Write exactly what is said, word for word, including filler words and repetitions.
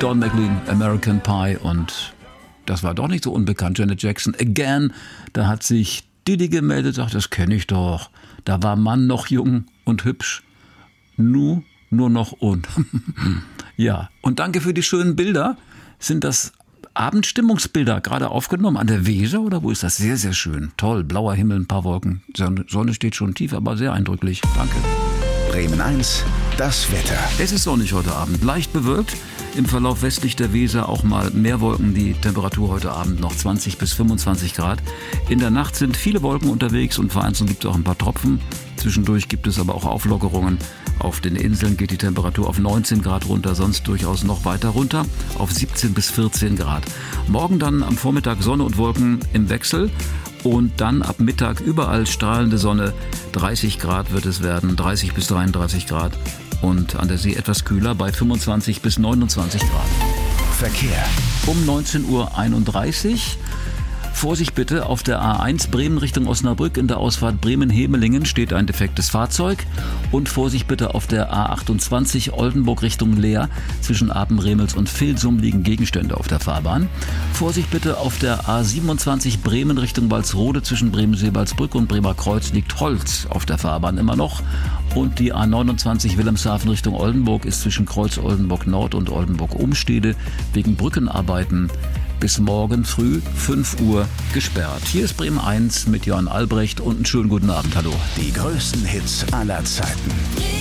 Don McLean, American Pie, und das war doch nicht so unbekannt. Janet Jackson, Again, da hat sich Didi gemeldet, sagt, das kenne ich doch. Da war Mann noch jung und hübsch. Nu, nur noch und. Ja, und danke für die schönen Bilder. Sind das Abendstimmungsbilder gerade aufgenommen an der Weser oder wo ist das? Sehr, sehr schön. Toll, blauer Himmel, ein paar Wolken. Sonne steht schon tief, aber sehr eindrücklich. Danke. Bremen eins, das Wetter. Es ist sonnig heute Abend, leicht bewölkt. Im Verlauf westlich der Weser auch mal mehr Wolken. Die Temperatur heute Abend noch zwanzig bis fünfundzwanzig Grad. In der Nacht sind viele Wolken unterwegs und vereinzelt gibt es auch ein paar Tropfen. Zwischendurch gibt es aber auch Auflockerungen. Auf den Inseln geht die Temperatur auf neunzehn Grad runter, sonst durchaus noch weiter runter, auf siebzehn bis vierzehn Grad. Morgen dann am Vormittag Sonne und Wolken im Wechsel. Und dann ab Mittag überall strahlende Sonne. dreißig Grad wird es werden, dreißig bis dreiunddreißig Grad. Und an der See etwas kühler bei fünfundzwanzig bis neunundzwanzig Grad. Verkehr. Um neunzehn Uhr einunddreißig. Vorsicht bitte, auf der A eins Bremen Richtung Osnabrück in der Ausfahrt Bremen-Hemelingen steht ein defektes Fahrzeug. Und Vorsicht bitte, auf der A achtundzwanzig Oldenburg Richtung Leer zwischen Apenremels und Vilsum liegen Gegenstände auf der Fahrbahn. Vorsicht bitte, auf der A siebenundzwanzig Bremen Richtung Walsrode zwischen Bremen-Seebaldsbrück und Bremer Kreuz liegt Holz auf der Fahrbahn immer noch. Und die A neunundzwanzig Wilhelmshaven Richtung Oldenburg ist zwischen Kreuz Oldenburg Nord und Oldenburg Umstede wegen Brückenarbeiten bis morgen früh fünf Uhr gesperrt. Hier ist Bremen eins mit Johann Albrecht und einen schönen guten Abend. Hallo. Die größten Hits aller Zeiten.